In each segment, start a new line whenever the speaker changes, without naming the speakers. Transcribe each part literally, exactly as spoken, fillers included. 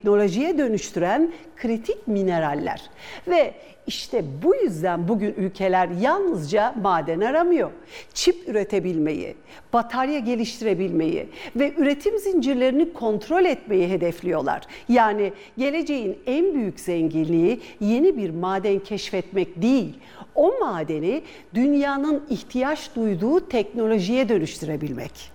teknolojiye dönüştüren kritik mineraller. Ve işte bu yüzden bugün ülkeler yalnızca maden aramıyor. Çip üretebilmeyi, batarya geliştirebilmeyi ve üretim zincirlerini kontrol etmeyi hedefliyorlar. Yani geleceğin en büyük zenginliği yeni bir maden keşfetmek değil, o madeni dünyanın ihtiyaç duyduğu teknolojiye dönüştürebilmek.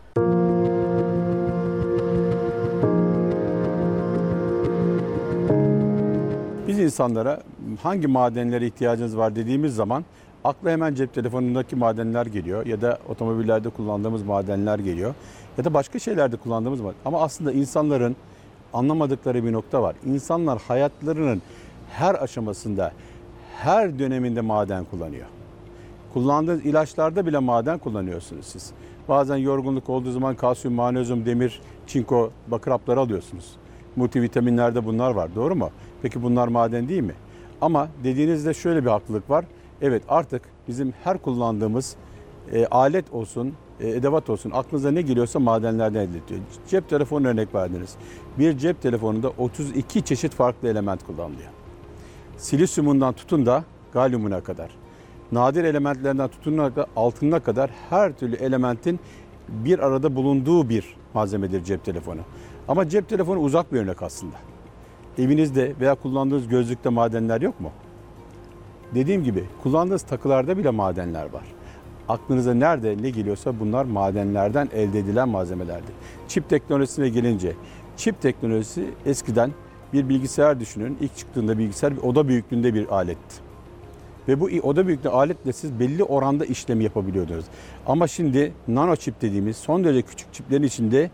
Biz insanlara hangi madenlere ihtiyacınız var dediğimiz zaman akla hemen cep telefonundaki madenler geliyor ya da otomobillerde kullandığımız madenler geliyor ya da başka şeylerde kullandığımız madenler. Ama aslında insanların anlamadıkları bir nokta var. İnsanlar hayatlarının her aşamasında, her döneminde maden kullanıyor. Kullandığınız ilaçlarda bile maden kullanıyorsunuz siz. Bazen yorgunluk olduğu zaman kalsiyum, magnezyum, demir, çinko, bakır hapları alıyorsunuz. Multivitaminlerde bunlar var, doğru mu? Peki bunlar maden değil mi? Ama dediğinizde şöyle bir haklılık var. Evet, artık bizim her kullandığımız e, alet olsun, e, edevat olsun, aklınıza ne geliyorsa madenlerden elde ediyor. Cep telefonu örnek verdiniz. Bir cep telefonunda otuz iki çeşit farklı element kullanılıyor. Silisyumundan tutun da galyumuna kadar. Nadir elementlerden tutun da altınına kadar her türlü elementin bir arada bulunduğu bir malzemedir cep telefonu. Ama cep telefonu uzak bir örnek aslında. Evinizde veya kullandığınız gözlükte madenler yok mu? Dediğim gibi kullandığınız takılarda bile madenler var. Aklınıza nerede ne geliyorsa bunlar madenlerden elde edilen malzemelerdir. Çip teknolojisine gelince, çip teknolojisi eskiden bir bilgisayar düşünün. İlk çıktığında bilgisayar bir oda büyüklüğünde bir aletti. Ve bu oda büyüklüğünde aletle siz belli oranda işlem yapabiliyordunuz. Ama şimdi nano çip dediğimiz son derece küçük çiplerin içinde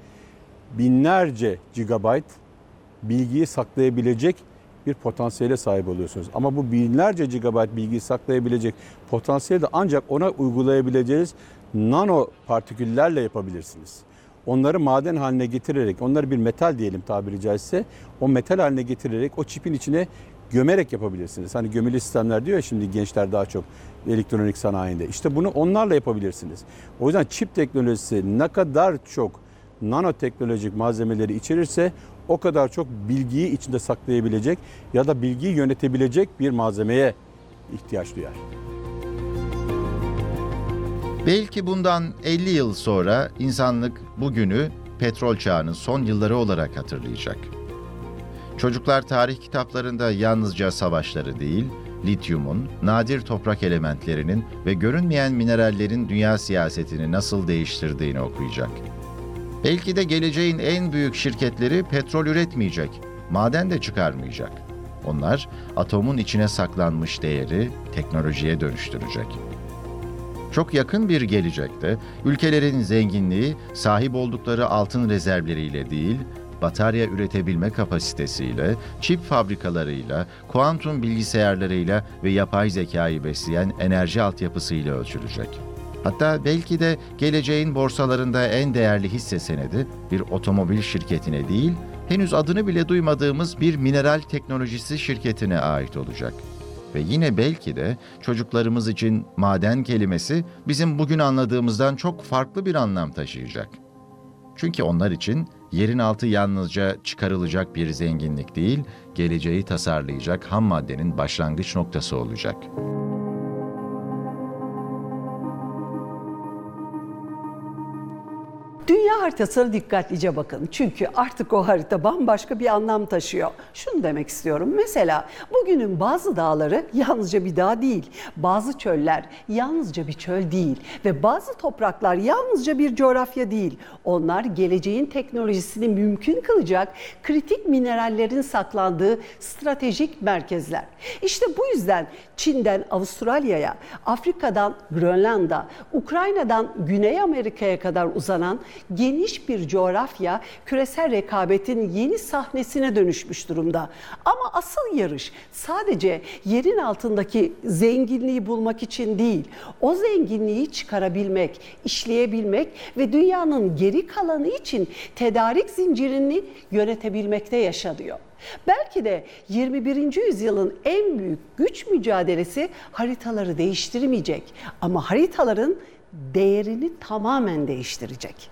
binlerce gigabayt bilgiyi saklayabilecek bir potansiyele sahip oluyorsunuz. Ama bu binlerce gigabayt bilgiyi saklayabilecek potansiyeli de ancak ona uygulayabileceğiniz nano partiküllerle yapabilirsiniz. Onları maden haline getirerek, onları bir metal diyelim tabiri caizse, o metal haline getirerek o çipin içine gömerek yapabilirsiniz. Hani gömülü sistemler diyor ya şimdi gençler daha çok elektronik sanayinde. İşte bunu onlarla yapabilirsiniz. O yüzden çip teknolojisi ne kadar çok nanoteknolojik malzemeleri içerirse o kadar çok bilgiyi içinde saklayabilecek ya da bilgiyi yönetebilecek bir malzemeye ihtiyaç duyar.
Belki bundan elli yıl sonra insanlık bugünü petrol çağının son yılları olarak hatırlayacak. Çocuklar tarih kitaplarında yalnızca savaşları değil, lityumun, nadir toprak elementlerinin ve görünmeyen minerallerin dünya siyasetini nasıl değiştirdiğini okuyacak. Belki de geleceğin en büyük şirketleri petrol üretmeyecek, maden de çıkarmayacak. Onlar atomun içine saklanmış değeri teknolojiye dönüştürecek. Çok yakın bir gelecekte ülkelerin zenginliği sahip oldukları altın rezervleriyle değil, batarya üretebilme kapasitesiyle, çip fabrikalarıyla, kuantum bilgisayarlarıyla ve yapay zekayı besleyen enerji altyapısıyla ölçülecek. Hatta belki de geleceğin borsalarında en değerli hisse senedi bir otomobil şirketine değil, henüz adını bile duymadığımız bir mineral teknolojisi şirketine ait olacak. Ve yine belki de çocuklarımız için maden kelimesi bizim bugün anladığımızdan çok farklı bir anlam taşıyacak. Çünkü onlar için yerin altı yalnızca çıkarılacak bir zenginlik değil, geleceği tasarlayacak ham maddenin başlangıç noktası olacak.
Dünya haritasına dikkatlice bakın. Çünkü artık o harita bambaşka bir anlam taşıyor. Şunu demek istiyorum. Mesela bugünün bazı dağları yalnızca bir dağ değil. Bazı çöller yalnızca bir çöl değil. Ve bazı topraklar yalnızca bir coğrafya değil. Onlar geleceğin teknolojisini mümkün kılacak kritik minerallerin saklandığı stratejik merkezler. İşte bu yüzden Çin'den Avustralya'ya, Afrika'dan Grönland'a, Ukrayna'dan Güney Amerika'ya kadar uzanan geniş bir coğrafya küresel rekabetin yeni sahnesine dönüşmüş durumda. Ama asıl yarış sadece yerin altındaki zenginliği bulmak için değil, o zenginliği çıkarabilmek, işleyebilmek ve dünyanın geri kalanı için tedarik zincirini yönetebilmekte yaşanıyor. Belki de yirmi birinci yüzyılın en büyük güç mücadelesi haritaları değiştirmeyecek ama haritaların değerini tamamen değiştirecek.